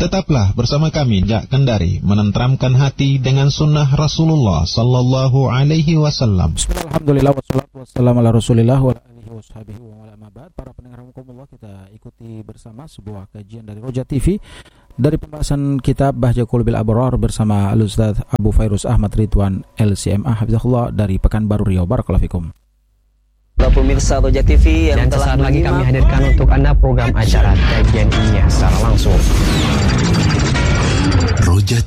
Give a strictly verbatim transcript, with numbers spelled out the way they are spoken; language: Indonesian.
Tetaplah bersama kami Jak Kendari, menenteramkan hati dengan sunnah Rasulullah Sallallahu Alaihi Wasallam. Alhamdulillah wassalatu wassalamu ala Rasulillah wa alihi washabihi wa ala mabad. Para pendengar rahimakumullah, kita ikuti bersama sebuah kajian dari Roja T V dari pembahasan kitab Bahja Qulubil Abrar bersama Al-Ustaz Abu Fairuz Ahmad Ridwan L C M A Hafizahullah dari Pekanbaru Riau. Barakallahu fikum. Para pemirsa Roja T V yang dan telah sesaat lagi kami menyimak hadirkan untuk Anda program acara kajian ilmiah secara langsung. Roja